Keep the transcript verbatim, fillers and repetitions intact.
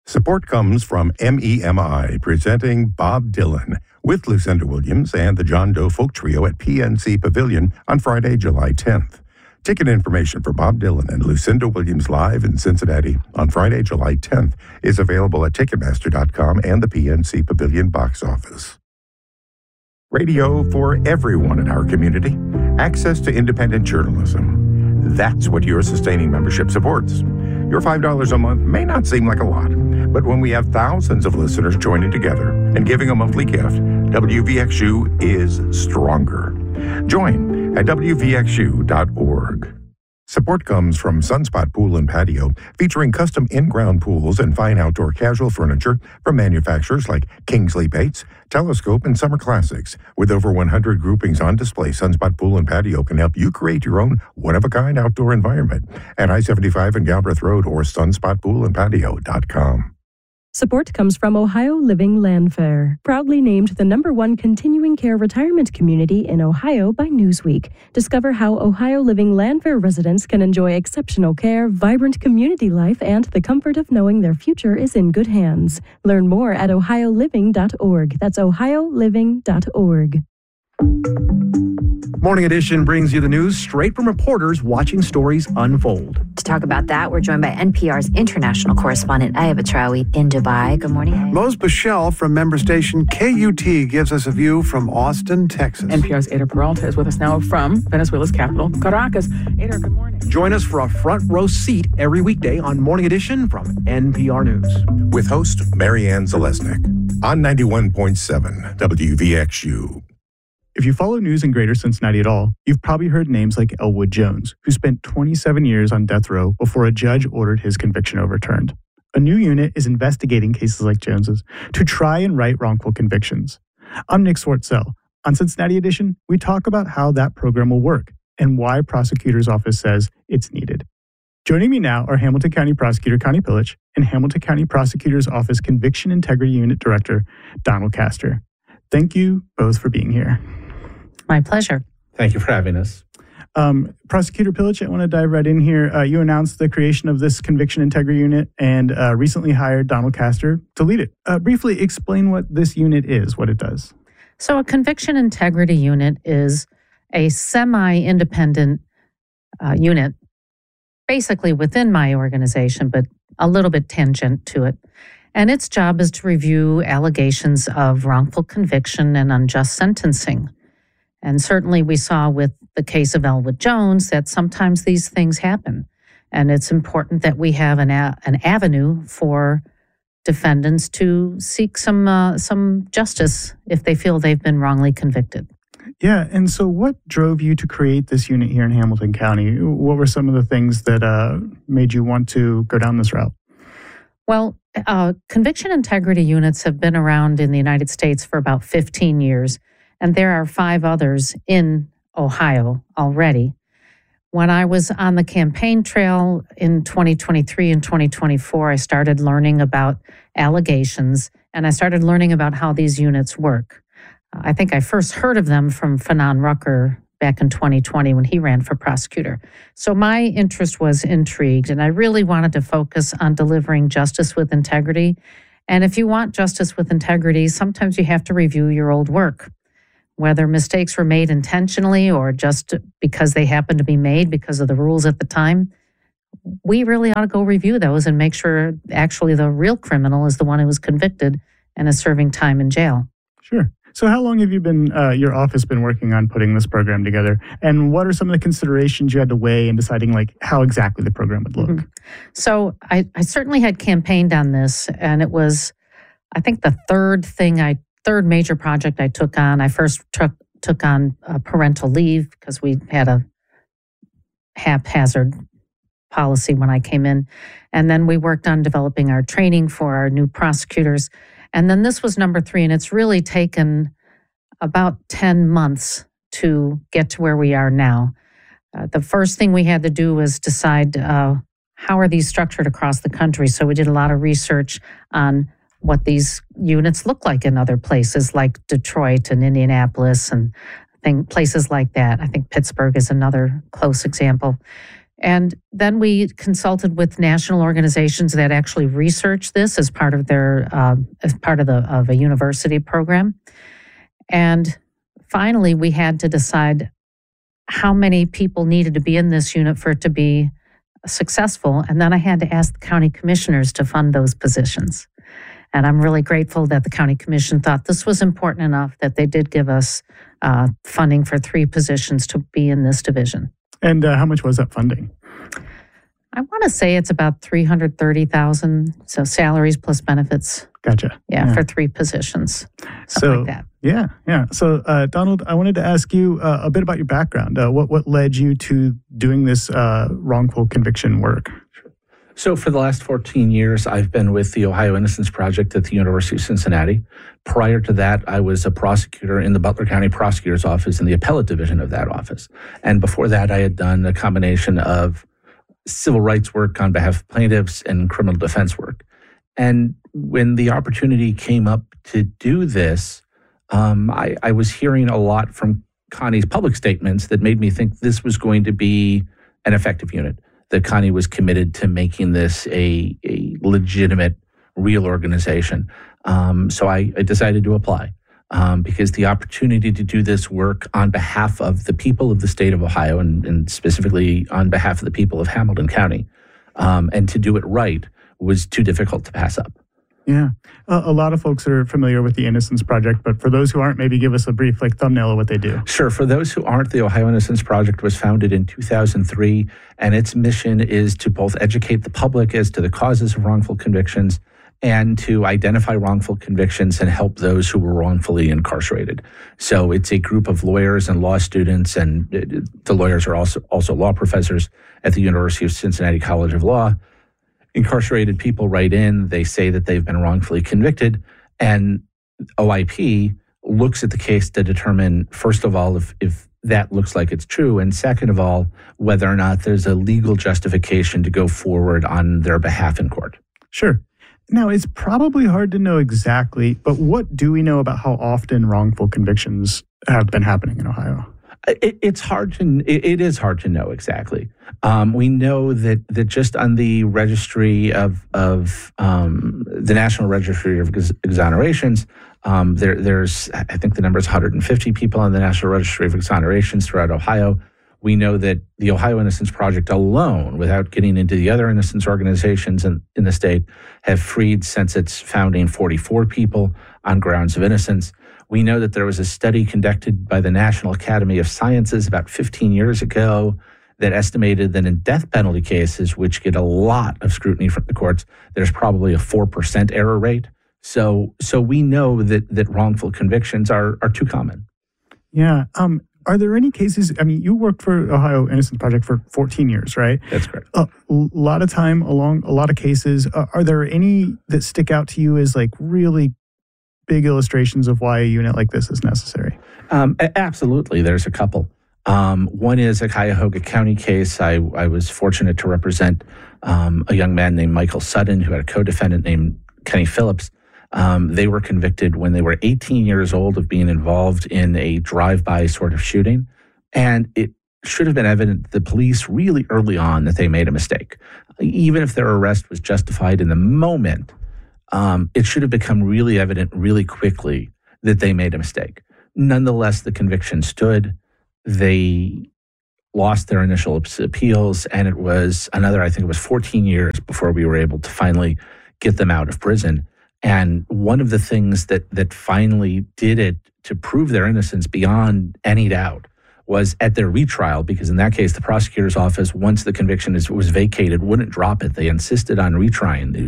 Support comes from M E M I, presenting Bob Dylan with Lucinda Williams and the John Doe Folk Trio at P N C Pavilion on Friday, July tenth. Ticket information for Bob Dylan and Lucinda Williams live in Cincinnati on Friday, July tenth is available at Ticketmaster dot com and the P N C Pavilion box office. Radio for everyone in our community. Access to independent journalism. That's what your sustaining membership supports. Your five dollars a month may not seem like a lot, but when we have thousands of listeners joining together and giving a monthly gift, W V X U is stronger. Join at W V X U dot org. Support comes from Sunspot Pool and Patio, featuring custom in-ground pools and fine outdoor casual furniture from manufacturers like Kingsley Bates, Telescope, and Summer Classics. With over one hundred groupings on display, Sunspot Pool and Patio can help you create your own one-of-a-kind outdoor environment at I seventy-five and Galbraith Road or sunspot pool and patio dot com. Support comes from Ohio Living Land Fair, proudly named the number one continuing care retirement community in Ohio by Newsweek. Discover how Ohio Living Land Fair residents can enjoy exceptional care, vibrant community life, and the comfort of knowing their future is in good hands. Learn more at ohio living dot org. That's ohio living dot org. Morning Edition brings you the news straight from reporters watching stories unfold. To talk about that, we're joined by N P R's international correspondent, Ayaba Traoui, in Dubai. Good morning, Ayaba. Mose Bichelle from member station K U T gives us a view from Austin, Texas. N P R's Ada Peralta is with us now from Venezuela's capital, Caracas. Ada, good morning. Join us for a front row seat every weekday on Morning Edition from N P R News. With host Marianne Zalesnik on ninety-one point seven W V X U. If you follow news in Greater Cincinnati at all, you've probably heard names like Elwood Jones, who spent twenty-seven years on death row before a judge ordered his conviction overturned. A new unit is investigating cases like Jones's to try and right wrongful convictions. I'm Nick Swartzell. On Cincinnati Edition, we talk about how that program will work and why prosecutor's office says it's needed. Joining me now are Hamilton County Prosecutor Connie Pillich and Hamilton County Prosecutor's Office Conviction Integrity Unit Director Donald Castor. Thank you both for being here. My pleasure. Thank you for having us. Um, Prosecutor Pillich, I want to dive right in here. Uh, you announced the creation of this Conviction Integrity Unit and uh, recently hired Donald Castor to lead it. Uh, briefly explain what this unit is, what it does. So a Conviction Integrity Unit is a semi-independent uh, unit, basically within my organization, but a little bit tangent to it. And its job is to review allegations of wrongful conviction and unjust sentencing. And certainly we saw with the case of Elwood Jones that sometimes these things happen. And it's important that we have an a- an avenue for defendants to seek some uh, some justice if they feel they've been wrongly convicted. Yeah, and so what drove you to create this unit here in Hamilton County? What were some of the things that uh, made you want to go down this route? Well, uh, conviction integrity units have been around in the United States for about fifteen years. And there are five others in Ohio already. When I was on the campaign trail in twenty twenty-three and twenty twenty-four, I started learning about allegations, and I started learning about how these units work. I think I first heard of them from Fanon Rucker back in twenty twenty when he ran for prosecutor. So my interest was intrigued, and I really wanted to focus on delivering justice with integrity. And if you want justice with integrity, sometimes you have to review your old work. Whether mistakes were made intentionally or just because they happened to be made because of the rules at the time, we really ought to go review those and make sure actually the real criminal is the one who was convicted and is serving time in jail. Sure. So how long have you been, uh, your office been working on putting this program together? And what are some of the considerations you had to weigh in deciding like how exactly the program would look? Mm-hmm. So I, I certainly had campaigned on this, and it was, I think, the third thing I third major project I took on. I first took took on uh, parental leave because we had a haphazard policy when I came in. And then we worked on developing our training for our new prosecutors. And then this was number three, and it's really taken about ten months to get to where we are now. Uh, the first thing we had to do was decide uh, how are these structured across the country. So we did a lot of research on what these units look like in other places like Detroit and Indianapolis and I think places like that. I think Pittsburgh is another close example. And then we consulted with national organizations that actually research this as part of their uh, as part of the of a university program. And finally, we had to decide how many people needed to be in this unit for it to be successful. And then I had to ask the county commissioners to fund those positions. And I'm really grateful that the county commission thought this was important enough that they did give us uh, funding for three positions to be in this division. And uh, how much was that funding? I want to say it's about three hundred thirty thousand dollars, so salaries plus benefits. Gotcha. Yeah, yeah. for three positions, something so, like that. Yeah, yeah. So, uh, Donald, I wanted to ask you uh, a bit about your background. Uh, what what led you to doing this uh, wrongful conviction work? So for the last fourteen years, I've been with the Ohio Innocence Project at the University of Cincinnati. Prior to that, I was a prosecutor in the Butler County Prosecutor's Office in the appellate division of that office. And before that, I had done a combination of civil rights work on behalf of plaintiffs and criminal defense work. And when the opportunity came up to do this, um, I, I was hearing a lot from Connie's public statements that made me think this was going to be an effective unit, that Connie was committed to making this a, a legitimate, real organization. Um, so I, I decided to apply um, because the opportunity to do this work on behalf of the people of the state of Ohio and, and specifically on behalf of the people of Hamilton County um, and to do it right was too difficult to pass up. Yeah. Uh, a lot of folks are familiar with the Innocence Project, but for those who aren't, maybe give us a brief like thumbnail of what they do. Sure. For those who aren't, the Ohio Innocence Project was founded in two thousand three, and its mission is to both educate the public as to the causes of wrongful convictions and to identify wrongful convictions and help those who were wrongfully incarcerated. So it's a group of lawyers and law students, and the lawyers are also, also law professors at the University of Cincinnati College of Law. Incarcerated people write in, they say that they've been wrongfully convicted, and O I P looks at the case to determine, first of all, if, if that looks like it's true, and second of all, whether or not there's a legal justification to go forward on their behalf in court. Sure. Now, it's probably hard to know exactly, but what do we know about how often wrongful convictions have been happening in Ohio? It, it's hard to, it, it is hard to know exactly. Um, we know that, that just on the registry of, of um, the National Registry of Exonerations, um, there, there's, I think the number is one hundred fifty people on the National Registry of Exonerations throughout Ohio. We know that the Ohio Innocence Project alone, without getting into the other innocence organizations in, in the state, have freed since its founding forty-four people on grounds of innocence. We know that there was a study conducted by the National Academy of Sciences about fifteen years ago that estimated that in death penalty cases, which get a lot of scrutiny from the courts, there's probably a four percent error rate. So so we know that that wrongful convictions are are too common. Yeah. Um, are there any cases, I mean, you worked for Ohio Innocence Project for fourteen years, right? That's correct. A lot of time along a lot of cases. Uh, are there any that stick out to you as like really big illustrations of why a unit like this is necessary? Um, absolutely. There's a couple. Um, one is a Cuyahoga County case. I, I was fortunate to represent um, a young man named Michael Sutton who had a co-defendant named Kenny Phillips. Um, they were convicted when they were eighteen years old of being involved in a drive-by sort of shooting. And it should have been evident to the police really early on that they made a mistake. Even if their arrest was justified in the moment, um, it should have become really evident really quickly that they made a mistake. Nonetheless, the conviction stood. They lost their initial appeals, and it was another, I think it was fourteen years before we were able to finally get them out of prison. And one of the things that that finally did it to prove their innocence beyond any doubt was at their retrial, because in that case, the prosecutor's office, once the conviction is, was vacated, wouldn't drop it. They insisted on retrying